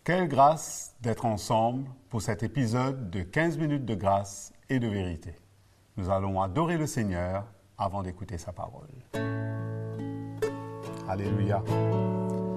Quelle grâce d'être ensemble pour cet épisode de 15 minutes de grâce et de vérité. Nous allons adorer le Seigneur avant d'écouter sa parole. Alléluia.